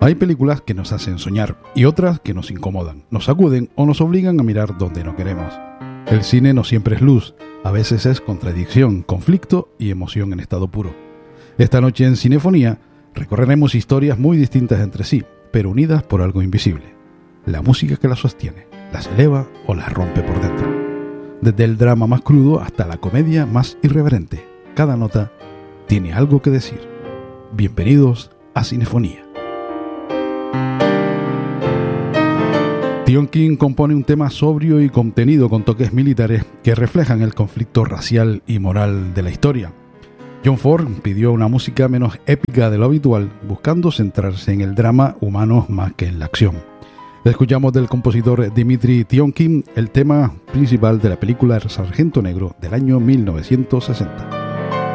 Hay películas que nos hacen soñar y otras que nos incomodan, nos sacuden o nos obligan a mirar donde no queremos. El cine no siempre es luz, a veces es contradicción, conflicto y emoción en estado puro. Esta noche en Cinefonía recorreremos historias muy distintas entre sí, pero unidas por algo invisible. La música que las sostiene, las eleva o las rompe por dentro. Desde el drama más crudo hasta la comedia más irreverente, cada nota tiene algo que decir. Bienvenidos a Cinefonía. Tionkin compone un tema sobrio y contenido con toques militares que reflejan el conflicto racial y moral de la historia. John Ford pidió una música menos épica de lo habitual, buscando centrarse en el drama humano más que en la acción. Escuchamos del compositor Dimitri Tionkin el tema principal de la película Sargento Negro del año 1960.